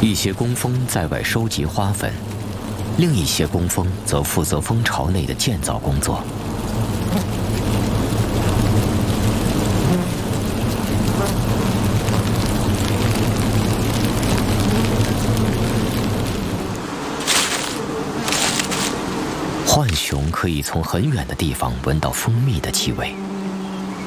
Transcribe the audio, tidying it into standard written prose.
一些工蜂在外收集花粉，另一些工蜂则负责蜂巢内的建造工作。浣熊可以从很远的地方闻到蜂蜜的气味。